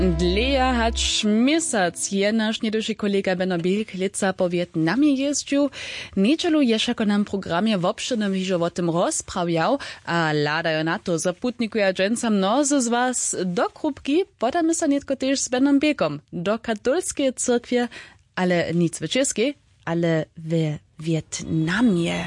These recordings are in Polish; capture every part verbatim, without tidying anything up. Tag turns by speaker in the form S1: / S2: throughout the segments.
S1: Dleja hać měsac je naš nieduši kolega Benno Bilk lica po Vietnamie jeździł. Niečelu ješako nam programie w obširnym hižo o tym rozprawiał, a ladajo na to, za putnikuja dżęca mnozy z was do krupki, podamy sa nietko też z Bennom Bilkom do katolskiej cyrkwie, ale nic w českej, ale w Vietnamie.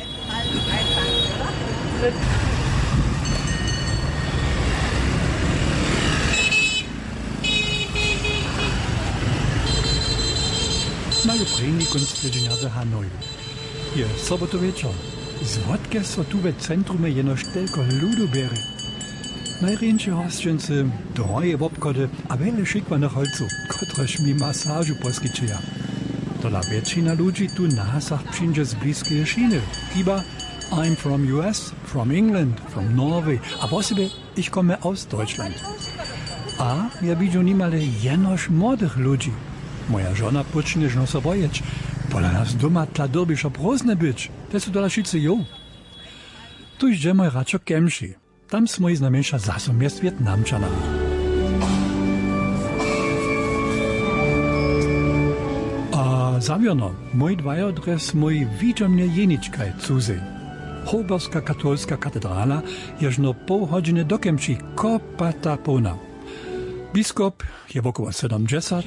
S2: Mają prejni konstređenja w Hanoju. Je sobotu wieczór. Zwodke so tu w centrumie jenoż tylko ludu bere. Najręcze hosćence, droje wobkody, a wiele szykwanych holców, kotreż mi masażu poskiczyja. Tola většina ludzi tu nahasach przyjdzie z bliskiej Schiene. Chyba I'm from U S, from England, from Norway, a po sobie ich komme aus Deutschland. A ja widzę niemale jenoż młodych ludzi. Moja żona pocznie, że no so bojeć. Pola nas doma tla dobisza prozne być. Te są dola šice jo. Tu idziemy raczej kemši. Tam smo i znamieńsza zasom jest Wietnamczanami. A zawiono, mój dwajodres, mój widzą mnie jeniczkaj cuzy. Hoberska katolska katedrala jest no pół godziny do kemši kopata pona. Biskop je około siedemdziesiąt.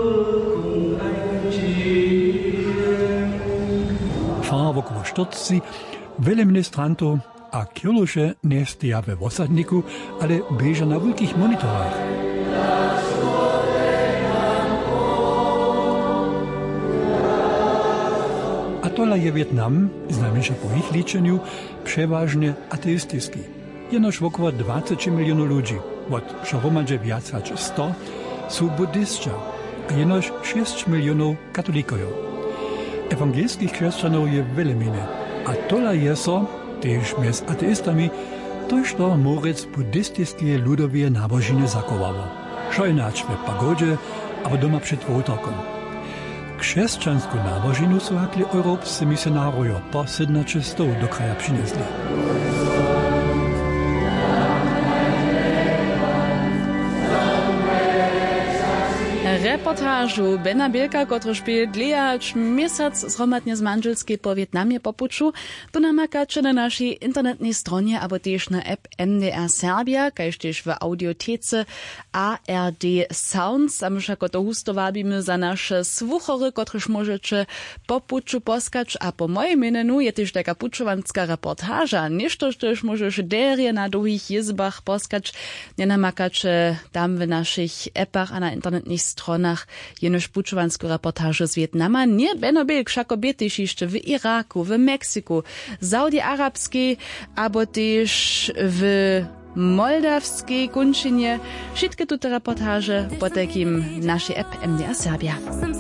S2: Farmer około czterdzieści. Wiele ministrantów, a kirlusze nie stoją we osadniku, ale bieżą na wielkich monitorach. A tola je Wietnam, znamieńsza po ich liczeniu, przeważnie ateistyczny. Jenoż około dwadzieścia milionów ludzi. Od šaromadže viac hač sto sú buddhistia a jenož šesť milionov katolíkov. Evangelských křesťanov je veľa mine, a tola je so, tež mes ateistami, tož to morec buddhistické ľudovie nábožine zakovalo. Šo ináč v pagodže, abo doma před votokom. Křesťanskú nábožinu sú hakli európsci misionárojo po sedemnásť do kraja přinesli.
S1: Reportażu Benna Bilka, który szpil dlejać miesiąc zhromadnie z manželskiej po Wietnamie popuczu, to namakacie na naszej internetnej stronie, albo też na app M D R Serbia, kajż też w audiotece A R D Sounds, a my jako to husto wabimy za nasze słuchory, któryż możecie popuczu poskać, a po moim imieniu je też taka puczowanska reportaża, niż to też możesz derie na długich jezbach poskać, nie namakacie tam w naszych appach, a na internetnych stronach jenož pučovansku reportažu z Vietnama. Nie Benno Bilk všako bietyš jeszcze w Iraku, w Meksyku, Saudi Arabskiej, abo też w moldawskiej kunčinie. Wszystkie te reportaże po takim naszej app M D R Serbia.